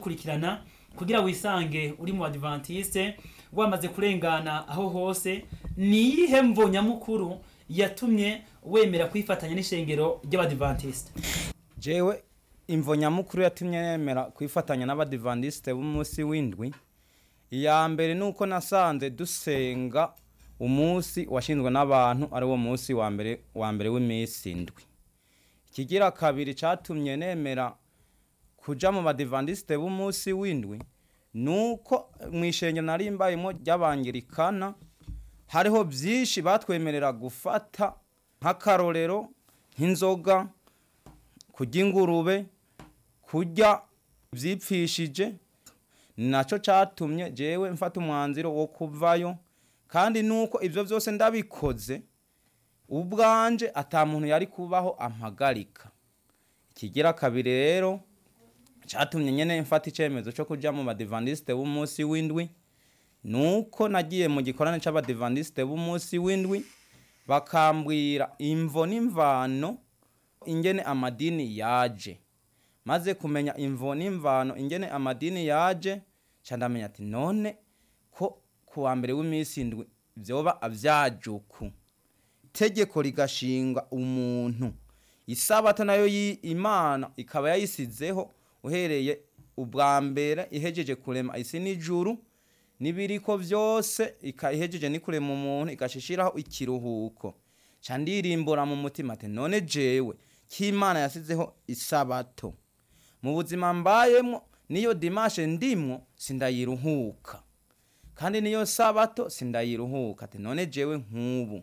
kudukurikirana kugira wisange uri mu Adventiste wamaze kurengana aho hose, niyihe mvo nyamukuru yatumye wemera kwifatanya n'ishengero ry'Abadventiste? Jewe imvo nyamukuru yatumye nemera kwifatanya n'Abadventiste b'umunsi w'indwi, iya mbere nuko nasanze dusenga umunsi washinzwe n'abantu ari wo munsi wa mbere w'iminsi indwi. Ikigira kabiri catumye nemera kuja mu Badventiste b'umunsi w'indwi nuko mwishengero nari mbayemo ry'Abangirikana hariho byinshi batwemerera gufata, nk'akarorero nk'inzoga, kurya ingurube, kurya vyipfishije. Naco catumye jewe mfata umwanziro wo kuvayo, kandi nuko ivyo vyose ndabikoze ubwanje ata muntu yari kubaho ampagarika. Ikigira kabiri rero catumye nyene mfata icemezo cyo kuja mu Badventiste b'umunsi w'indwi, nuko nagiye mu gikorane c'Abadventiste b'umunsi w'indwi bakambwira imvo n'imvano ingene amadini yaje. Maze kumenya imvo n'imvano ingene amadini yaje, candamenya ati none ko kuwa mbere w'iminsi indwi vyoba avyajuku, tegeko rigashinga umuntu, isabato nayo Imana ikaba yayisizeho uhereye ubwa mbere ihejeje kurema isi n'ijuru nibiriko vyose, ikahejeje ni kurema umuntu igashishiraho ikiruhuko. Candirimbura mu mutima ati none jewe k'Imana yasizeho isabato, mu buzima mbayemo niyo dimanche ndimwo sindayiruhuka, kandi niyo sabato sindayiruhuka. Ati none jewe nk'ubu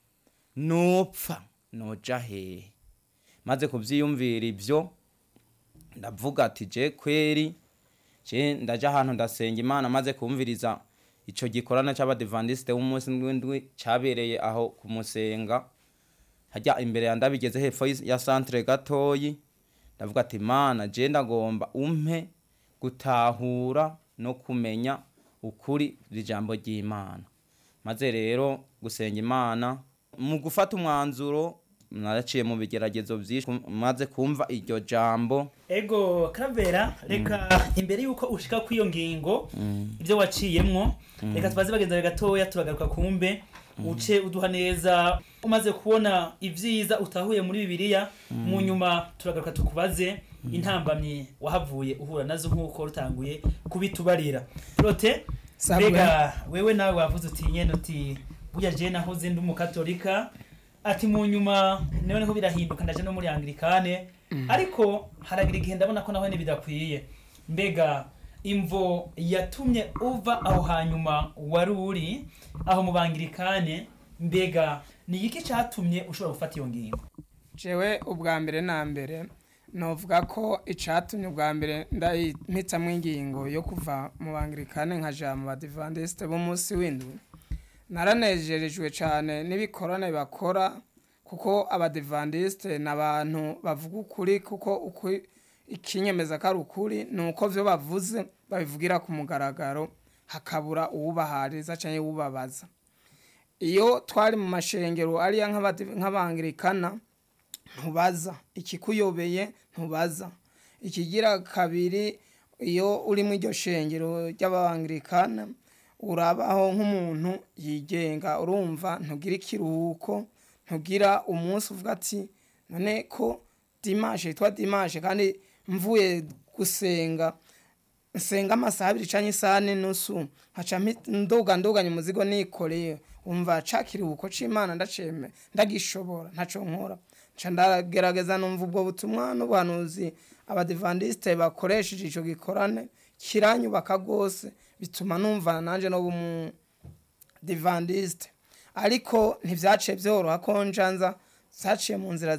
nopfa noja hehe? Maze kuvyiyumvira ivyo ndavuga ati je kweri je ndaja ahantu ndasenga Imana. Maze kumviriza ico gikorana c'Abadventiste b'umunsi w'indwi cabereye aho kumusenga hajya imbere ya ndabigeze hepfo ya centre gatoyi, ndavuga ati Imana je ndagomba umpe gutahura no kumenya ukuri ijambo ry'Imana. Maze rero gusenga Imana, mu gufata umwanzuro naraciye mu bigeragezo byinshi maze kumva iryo jambo. Ego Kavera, reka imbere yuko ushika kwiyo ngingo ibyo waciyemwo, reka twaze bagenza gatoya turagaruka kumbe uce uduha neza umaze kubona ivyiza utahuye muri Bibiliya. Mu nyuma turagaruka tukubaze intambamye wahavuye uhura nazo nkuko rutanguye kubitubarira. Prote mbega wewe nawe wavuze uti nyene uti buya je nahoze ndi umukatolika, ati mu nyuma none ko birahinduka ndaje no muri Anglikane, ariko haragira igihe ndabona ko naho bidakwiye. Mbega imvo yatumye uva aho hanyuma wari uri aho mu Banglikane, mbega ni iki catumye ushobora gufata iyo ngingo? Jewe ubwa mbere na mbere novuga ko icatumye ubwa mbere ndahitamo ingingo yo kuva mu Banglikane nkaja mu Badventiste b'umunsi w'indwi. Naranejerejwe cyane n'ibikorane bakora, kuko Abadventiste n'abantu bavuga ukuri, kuko ikinyemeza ko ari ukuri nuko vyo bavuze babivugira ku mugaragaro, hakabura uwubahariza canke uwubabaza. Iyo twari mu mashengero ariya nk'Abanglikana ntubaza ikikuyobeye, ntubaza. Ikigira kabiri, iyo uri mu iryo shengero ry'Abanglikana urabaho nk'umuntu yigenga, urumva ntugira ikiruhuko, ntugira umunsi uvuga ati none ko dimanche twa dimanche kandi mvuye gusenga nsenga amasaha 2 canke isaha n'inusu nkaca ndoganya umuzigo nikoreye, umva cakiruhuko c'Imana ndaceme ndagishobora ntaco nkora. Nca ndagerageza numva ubwo butumwa n'ubuhanuzi Abadventiste bakoresheje ico gikorane kiranyubaka gose, bituma numva nanje no mu Adventiste. Ariko ntivyaciye vyoroha ko njanza, zaciye mu nzira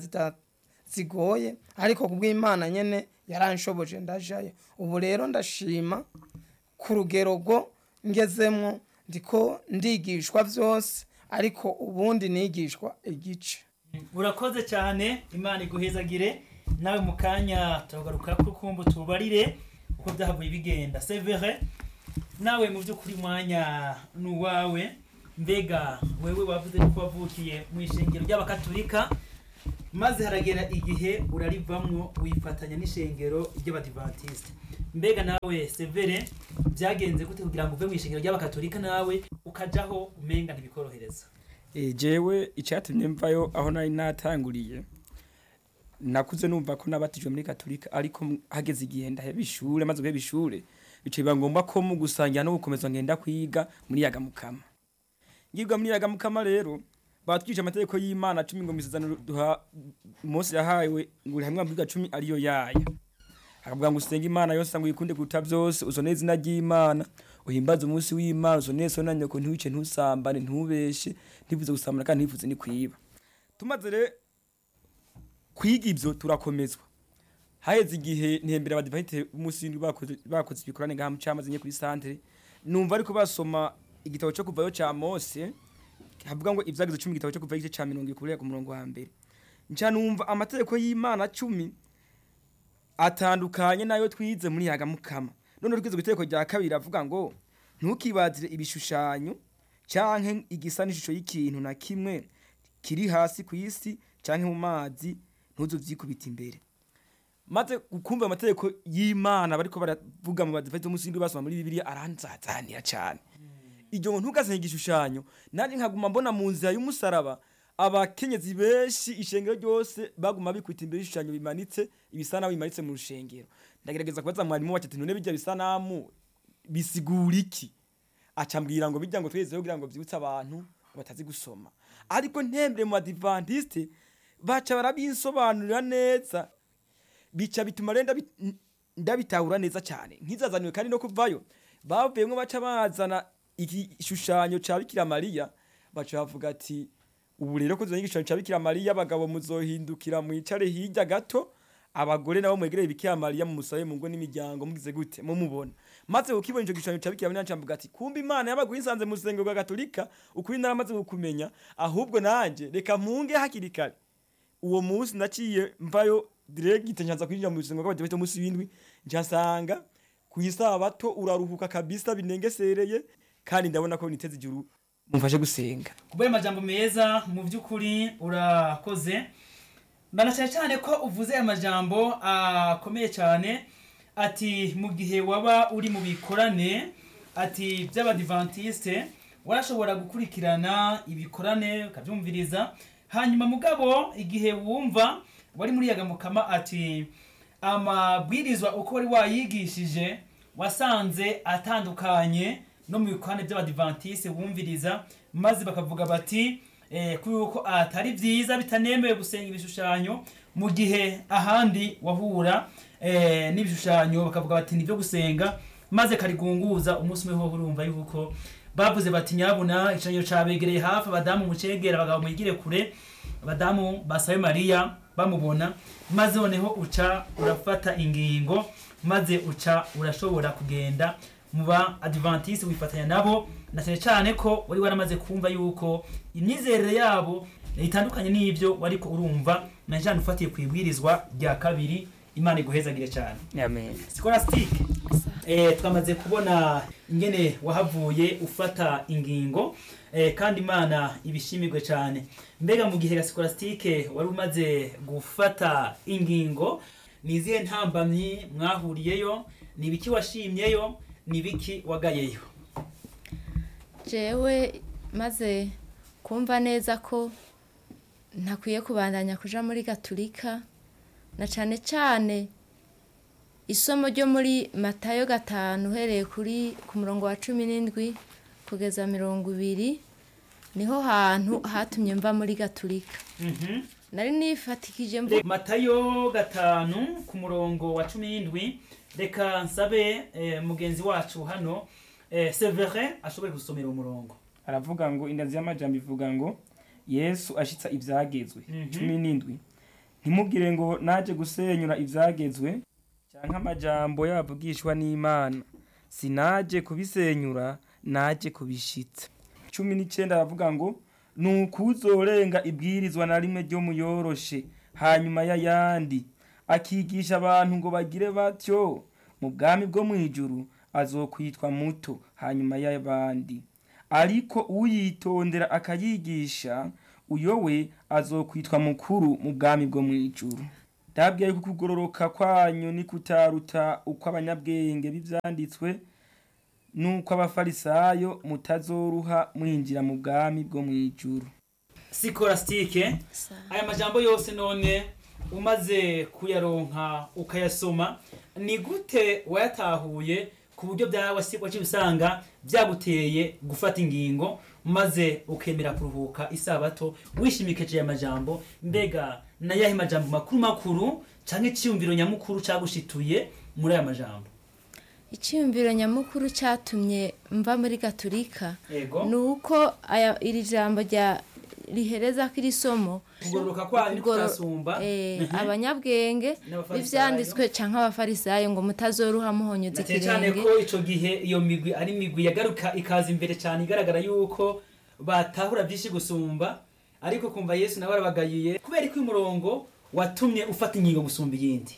zigoye, ariko kubw'Imana nyene yaranshoboje ndajayo. Ubu rero ndashima ku rugero rwo ngezemwo, ndiko ndigishwa vyose, ariko ubundi nigishwa igice. Urakoze cyane, Imana iguhezagire. Nawe mukanya turagaruka kukumbu tubarire uko byahavuye bigenda. Severe, nawe mu by'ukuri mwanya nuwawe. Mbega wewe wavuze ko wavukiye mu ishengero ry'Abakatolika, maze haragera igihe urarivamwo wifatanya n'ishengero ry'abadivantisite. Mbega nawe Severe byagenze gute kugira ngo uve mu ishengero ry'abakatolika nawe ukajaho umenga ntibikorohereza? Jewe icyatumye mvayo aho nari natanguriye, nakuze numva ko nabatijwe muri katolika, ariko hageze igihe ndaheba ishure, maze guheba ishure bice biba ngombwa ko mu gusangira no gukomeza ngenda kwiga muri Yagamukama. Ngirwa muri Yagamukama rero batwije amategeko y'Imana 10 ngo misezano Mose yahawe ngo hamwe ambiga 10 ariyo yaya. Akavuga ngo usenga Imana yose ngo yikunde kuruta byose, uzoneze izina ry'Imana, uhimbaze umunsi w'Imana, uzoneze so nanyoko ntiwice ntusambane ntubeshe, ntivuze gusambana kandi ntivuze ni kwiba. Tumaze re kwiga ibyo turakomezwa. Haheze igihe ntembere abadivantiste umunsi bakoze ibikorane ngaha mu cyamaze nye kuri centre, numva ariko basoma igitabo cyo kuvayo cya Mose, havuga ngo ibyagize 10 igitabo cyo kuvayo igice cya 70 kurira ku murongo wa mbere. Nca numva amategeko y'Imana 10 atandukanye nayo twize muri Yagamukama. None twize igiteko rya kabiri avuga ngo ntukibazire ibishushanyo canke igisa n'ishusho y'ikintu na kimwe kiri hasi ku isi canke mu mazi, ntuzovyikubita imbere. Maze gukumva amategeko y'Imana bariko baravuga mu badivantiste umunsi basoma muri Bibiliya aranzazanira cyane. Iryo ngo ntugasenye igishushanyo, nanje nkaguma mbona mu nzira y'umusaraba abakenyezi benshi ishengero ryose baguma bikwita imbere y'ishushanyo bimanitse, ibisanamu bimanitse mu rushengero. Ndagerageza kubaza mwarimu wacu ati none bijya bisanamu bisigura iki? Acambwira ngo bijya ngo tweze kugira ngo byibutse abantu batazi gusoma. Ariko ntembere mu badivantiste baca barabinsobanurira neza, bica bituma renda ndabitahura neza cyane. Nkizazaniwe kandi no kuvayo bavuyemo baca bazana igishushanyo ca Bikira Mariya, baca bavuga ati ubu rero ko tuzanye igishushanyo ca Bikira Mariya, abagabo muzohindukira mwicare hirya gato, abagore nabo mwegereye Bikira Mariya mu musabe mu ngo n'imiryango mugize gute mumubona. Maze ukibona ico gishushanyo ca Bikira Mariya ncamvuga ati kumbe Imana yabaguhinsanze mu rusengero rwa Katolika, ukuri naramaze gukumenya, ahubwo nanje reka mpunge hakiri kare. Uwo munsi naciye mvayo direct ncanza kwinjira mu rusengero rw'abadivantiste umunsi w'indwi, ncasanga ku isabato uraruhuka kabisa binengesereye, kandi ndabona ko niteze ijuru mumfashe gusenga. Kubaye amajambo meza mu by'ukuri urakoze. Ndanacyane cyane ko uvuze amajambo akomeye cyane, ati mu gihe waba uri mu bikorane ati by'abadivantiste warashobora gukurikirana ibikorane ukabyumviriza, hanyuma mugabo igihe wumva wari muri Yagamukama ati amabwirizwa uko wari wayigishije wasanze atandukanye no mu bikorane by'abadivantiste wumviriza, maze bakavuga bati kuko atari byiza bitanemewe gusenga ibishushanyo, mu gihe ahandi wahura n'ibishushanyo bakavuga bati nibyo gusenga, maze karigunguza umunsi umwe ho urumva yuko bavuze bati nyabuna icanyo cabegereye hafi, abadamu mucegera abagabo muyigire kure, abadamu basabe Mariya bamubona, maze noneho uca urafata ingingo, maze uca urashobora kugenda muba adventiste wifatanya nabo, na cyane ko wari waramaze kumva yuko imyizerere yabo itandukanye n'ibyo wariko urumva, na cyane ufatiye kwibwirizwa rya kabiri. Imana iguhezagire cyane. Amen. Scholastic twamaze kubona ingene wahavuye ufata ingingo, kandi Imana ibishimirwe cyane. Mbega mu gihe Scholastic wari umaze gufata ingingo, nizihe ntambamyi mwahuriyeyo, nibiki washimyeyo, nibiki wagayeyo? Jewe maze kumva neza ko ntakwiye kubandanya kuja muri Gatolika, na cyane cyane isomo ryo muri Matayo 5 uhereye ku murongo wa 17 kugeza 20 niho hantu hatumye mva muri Gatolika. Nari nifatikije Matayo 5 ku murongo wa 17. Reka nsabe mugenzi wacu hano Severin ashobore gusomera umurongo. Aravuga ngo indazi y'amajambo ivuga ngo Yesu ashitsa ivyagezwe 17. Ntimugire ngo naje gusenyura ivyagezwe canke amajambo yabavugishwa n'Imana, sinaje kubisenyura, naje kubishitsa. 19 aravuga ngo nukuzorenga ibwirizwa na rimwe ryo muyoroshe hanyuma y'ayandi, akigisha abantu ngo bagire batyo, mu bwami bwo mwijuru azokwitwa muto hanyuma y'abandi. Ariko uyitondera akayigisha uyo we azokwitwa mukuru mu bwami bwo mu ijuru. Ndababwira yuko kugororoka kwanyu ni kutaruta uko abanyabwenge b'ivyanditswe nuko abafarisayo mutazoruha mwinjira mu bwami bwo mu ijuru. Sikorastike aya majambo yose none umaze kuyaronka ukayasoma ni gute wayatahuye ku buryo byawe usanga byaguteye gufata ingingo maze ukemera kuruhuka isabato wishimikeje aya majambo? Mbega na yahe majambo makuru canke ciyumviro nyamukuru cagushituye muri aya majambo? Icyumviro nyamukuru cyatumye mva muri Gatolika Ego. nuko iri jambo rya rihereza kiri somo kugororoka kwanyu kutasumba abanyabwenge b'ivyanditswe canke abafarisayo ngo mutazoruha muhonyuza cyane ikirenge. ko ico gihe iyo migwi ari migwi yagaruka ikaza imbere cyane igaragara yuko batahura byinshi gusumba, ariko kumva Yesu nawe arabagayiye kubera ko umurongo watumye ufata ingingo gusumba iyindi.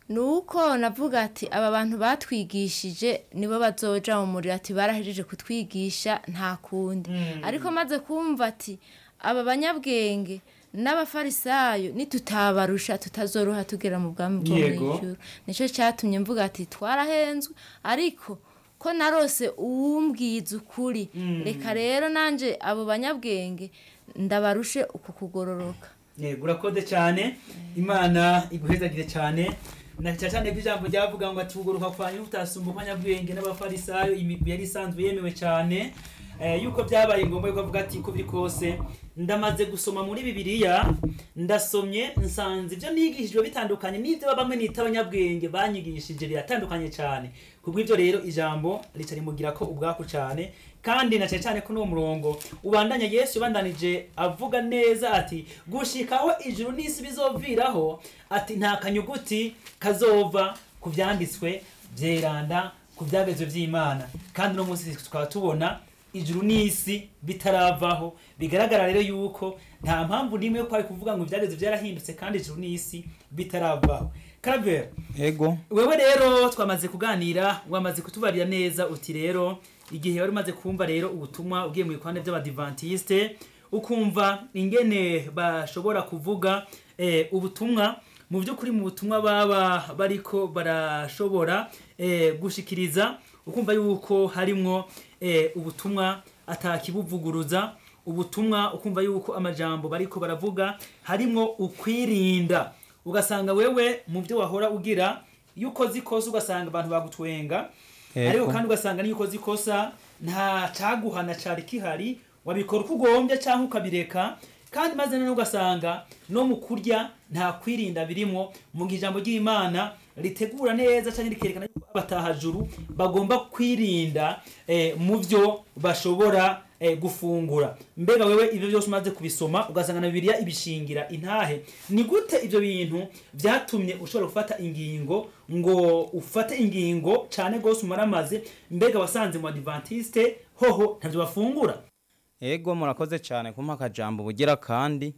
Nuko navuga ati aba bantu batwigishije nibo bazoja mu muriro, ati barahejeje kutwigisha nta kundi. Ariko maze kumva ati aba banyabwenge n'abafarisayo nitutabarusha tutazoruha tugera mu bwami bwo mu ijuru. Nico cyatumye mvuga ati twarahenzwe, ariko ko narose uwumbwiza ukuri, reka rero nanje abo banyabwenge ndabarushe uko kugororoka. Yego, urakoze cyane, Imana iguhezagire cyane. Na cyane kw'ijambo ryavuga ngo atugoroka kwanyu utasumba abanyabwenge n'abafarisayo, imigwi yari isanzwe yemewe cyane, yuko byabaye ngombwa yuko avuga ati ko biri kose ndamaze gusoma muri Bibiliya, ndasomye nsanze ibyo nigishijwe bitandukanye n'ibyo bamwe nita abanyabwenge banyigishije biratandukanye cyane. Kubw'ibyo rero ijambo rica rimugira ko ubwako cyane, kandi na cyane ko no murongo ubandanya Yesu bandanije avuga neza ati gushikaho ijuru n'isi bizoviraho, ati nta kanyuguti kazova ku vyanditswe byeranda ku byagezwe by'Imana. Kandi no munsi tukaba tubona ijuru n'isi bitaravaho, bigaragara rero yuko nta mpamvu nimwe yo kwari kuvuga ngo ibyagezwe byarahindutse kandi ijuru n'isi bitaravaho. Claver, Ego. wewe rero twamaze kuganira, wamaze kutubarira neza uti rero igihe wari umaze kumva rero ubutumwa ugiye mu bikwande by'abadivantiste, ukumva ingene bashobora kuvuga ubutumwa mu by'ukuri mu butumwa baba bariko barashobora gushikiriza, ukumva yuko harimwo ubutumwa atakibuvuguruza, ubutumwa ukumva yuko amajambo bariko baravuga harimwo ukwirinda. Ugasanga wewe mu byo wahora ugira yuko zikosa ugasanga abantu bagutwenga, ariko kandi ugasanga niyo ukoze ikosa nta caguhana cari kihari, wabikora uko ugombye cyangwa ukabireka. Kandi maze none ugasanga no mu kurya nta kwirinda birimo, mu ijambo ry'Imana ritegura neza cyane rikerekana yuko abatahajuru bagomba kwirinda mu byo bashobora gufungura. Mbega wewe ibyo byose umaze kubisoma ugasanga na Bibiliya ibishingira intahe, ni gute ibyo bintu byatumye ushobora gufata ingingo ngo ufate ingingo cyane gose umaramaze? Mbega wasanze mu Adventiste hoho ntavyo bafungura? Ego, murakoze cyane kumpa akajambo bugira kandi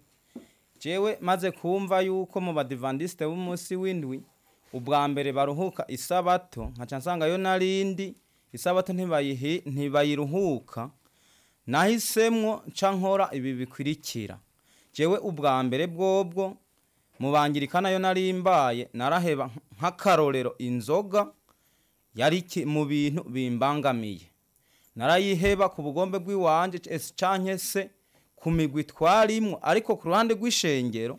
jewe maze kumva yuko mu badivandiste b'umunsi w'indwi ubwa mbere baruhuka isabato, nkaca nsanga yo narindi isabato ntibayiruhuka, nahisemwo nca nkora ibi bikurikira. Jewe ubwa mbere bwobwo mubangirikana yo narimbaye naraheba nk'akarorero inzoga yari mu bintu bimbangamiye, narayiheba ku bugombe bw'iwanje canke se ku migwi twarimwo, ariko ku ruhande rw'ishengero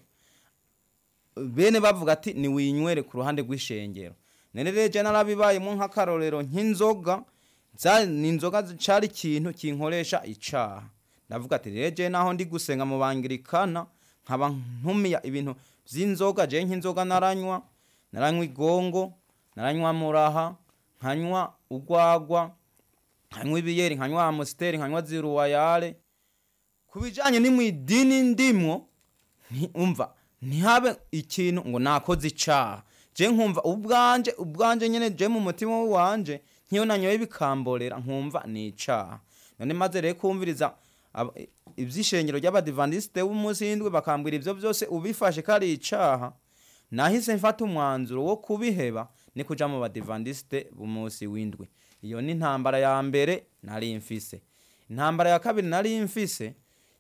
bene bavuga ati ni winywere ku ruhande rw'ishengero. Nerereje narabibayemo nk'akarorero nk'inzoga, ni inzoga cari ikintu kinkoresha icaha. Ndavuga ati reje naho ndi gusenga mu bangirikana nkaba ntumiya ibintu vy'inzoga, je nk'inzoga naranywa igongo, naranywa muraha, nkanywa ugwagwa, nkanywa ibiyeri, nkanywa amusteri, nkanywa ziruwayale. Kubijanye ni mwidini ndimwo umva ntihabe ikintu ngo nakoze icaha, je nkumva ubwanje nyene je mu mutima wanje nkiyo nanyoye bikamborera nkumva ni icaha. None maze rero kumviriza ivyishengero ry'abadivantiste b'umunsi w'indwi bakambwira ivyo byose ubifashe kari icaha, nahise mfata umwanzuro wo kubiheba ni kuja mu badivantiste b'umunsi w'indwi. Iyo ni intambara ya mbere nari mfise. Intambara ya kabiri nari mfise,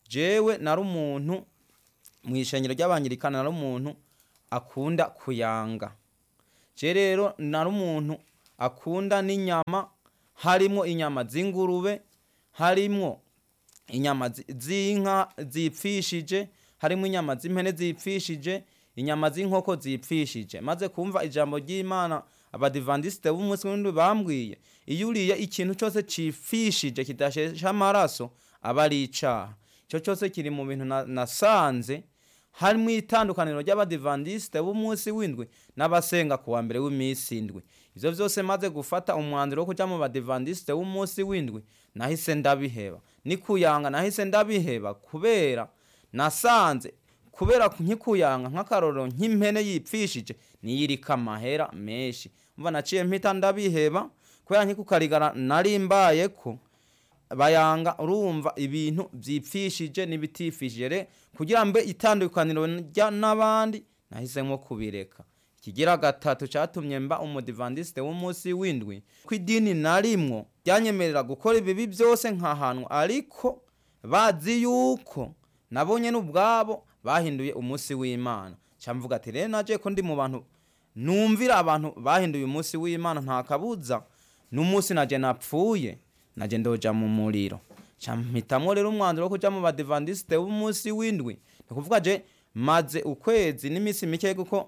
jewe nari umuntu mu ishengero ry'abangirikana, nari umuntu akunda kuyanga. Je rero nari umuntu akunda n'inyama, harimo inyama z'ingurube, harimo inyama z'inka zipfishije, harimo inyama z'impene zipfishije, inyama z'inkoko zipfishije. Maze kumva ijambo ry'Imana abadivandiste b'umunsi w'indwi bambwiye, iyo uriye ikintu cyose cipfishije kidashesha amaraso aba ari icaha. Ico cyose kiri mu bintu nasanze harimo itandukaniro ry'abadivandiste b'umunsi w'indwi n'abasenga ku wa mbere w'imisi indwi. Ivyo vyose maze gufata umwanzuro wo kuja mu badivandiste b'umunsi w'indwi, nahise ndabiheba. Ni kuyanga nahise ndabiheba kubera nasanze, kubera nkikuyanga nk'akarorero nk'impene yipfishije niyirika amahera menshi. Umva naciye mpita ndabiheba kubera nkikukarigara nari mbayeko bayanga. Urumva ibintu vyipfishije n'ibitifishije, kugira mbe itandukaniro n'abandi nahisemwo kubireka. Ikigira gatatu catumye mba umudivandiste w'umunsi w'indwi, kw'idini narimwo ryanyemerera gukora ibibi byose nkahanwa, ariko bazi yuko nabonye n'ubwabo bahinduye umunsi w'Imana. Camvuga ati rero naje ko ndi mu bantu numvira abantu bahinduye umunsi w'Imana, nta kabuza n'umunsi naje napfuye naje ndoja mu muriro. Campitamwo rero umwanzuro wo kuja mu badivandiste b'umunsi w'indwi. Nikuvuga je maze ukwezi n'imisi mike, kuko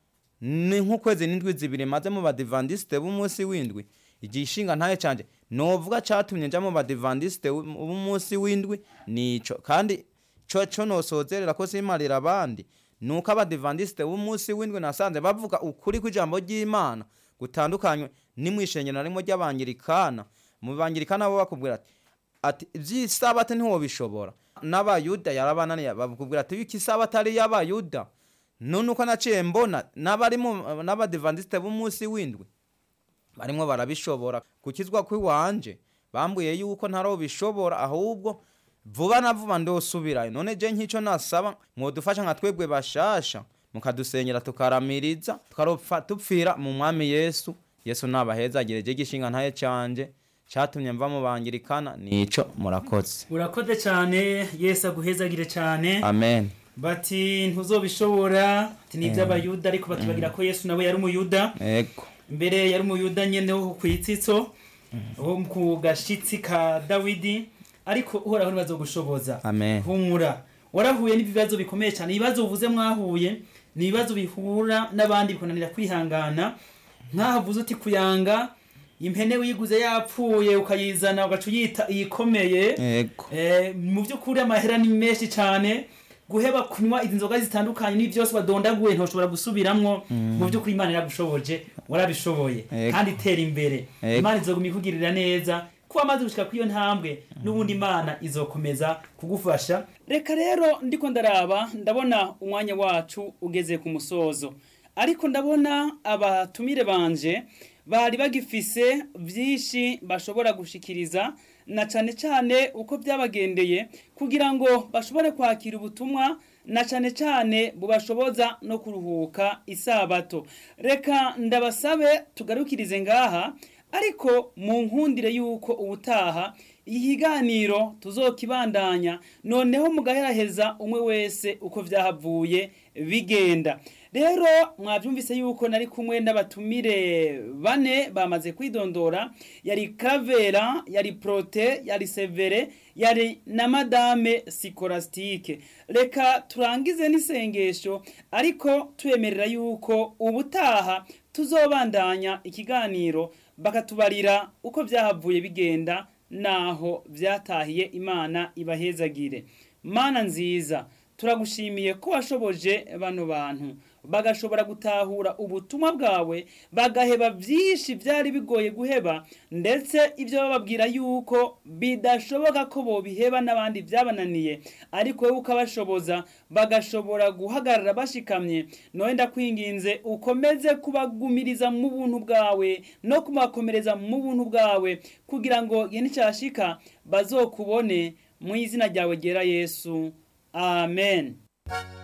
ni nk'ukwezi n'indwi zibiri maze mu badivandiste b'umunsi w'indwi. Igishinga ntaye canje novuga catumye nja mu badivandiste b'umunsi w'indwi nico, kandi co nosozerera ko simarira abandi, nuko abadivandiste b'umunsi w'indwi nasanze bavuga ukuri kw'ijambo ry'Imana gutandukanywe n'imwishengero narimo ry'abangirikana. Mu bangirikana bo bakubwira ati ivy'isabate ntiwo bishobora, n'abayuda yarabananiye bakubwira ati iki sabate ari y'abayuda. None uko naciye mbona n'abarimo n'abadivandiste b'umunsi w'indwi barimo barabishobora. Kukizwa kw'iwanje bambuye yuko ntaro bishobora, ahubwo vuba na vuba ndosubirayo. None je nk'ico nasaba mwodufasha nka twebwe bashasha, mukadusenyera tukaramiriza tukaropfa tupfira mu mwami Yesu. Yesu nabahezagire. Je gishinga ntaye canje catumye mva mu bangirikana nico. Murakoze. Urakoze cyane, Yesu aguhezagire cyane. Amen. Bati ntuzobishobora, ati ni iby'abayuda, ariko bakibagira ko Yesu nawe yari umuyuda. Ego. Mbere yari umuyuda nyene wo kwitsitso, wo ku gashitsi ka Dawidi, ariko uhoraho ntibazogushoboza. Amen. Humura. Warahuye n'ibibazo bikomeye cyane. Ibibazo uvuze mwahuye ni ibibazo bihura n'abandi bikonanira kwihangana. Nkahavuze uti kuyanga impene wiguze yapfuye ukayizana ugacu yita iyikomeye. Ego. Mu by'ukuri amahera ni menshi cyane. Guheba kunywa izi nzoga zitandukanye ni byose badondaguye ntoshobora gusubiramwo. Mu by'ukuri Imana iragushoboje, warabishoboye. Kandi tera imbere. Imana izoguma ikugirira neza. Kuba amaze gushika kwiyo ntambwe n'ubundi Imana izokomeza kugufasha. Reka rero ndiko ndaraba ndabona umwanya wacu ugeze ku musozo, ariko ndabona abatumire banje bari bagifise byinshi bashobora gushikiriza, na cane cane uko byabagendeye kugira ngo bashobore kwakira ubutumwa, na cane cane bubashoboza no kuruhuka isabato. Reka ndabasabe tugarukirize ngaha, ariko mu nkundire yuko ubutaha ihiganiro tuzokibandanya, noneho mugaheraheza umwe wese uko vyahavuye bigenda. Rero mwavyumvise yuko nari kumwe n'abatumire bane bamaze kwidondora, yari Kavera, yari Prote, yari Severe, yari na Madame Sikorastike. Reka turangize n'isengesho, ariko twemerera yuko ubutaha tuzobandanya ikiganiro bakatubarira uko vyahavuye bigenda naho vyatahiye. Imana ibahezagire. Mana nziza, turagushimiye ko washoboje bano bantu bagashobora gutahura ubutumwa bwawe, bagaheba byinshi byari bigoye guheba, ndetse ibyo bababwira yuko bidashoboka ko bobiheba n'abandi byabananiye, ariko wowe ukabashoboza bagashobora guhagarara bashikamye. Noye ndakwinginze ukomeze kubagumiriza mu buntu bwawe no kubakomereza mu buntu bwawe, kugira ngo igihe nicashika bazokubone mu izina ryawe ryera Yesu. Amen.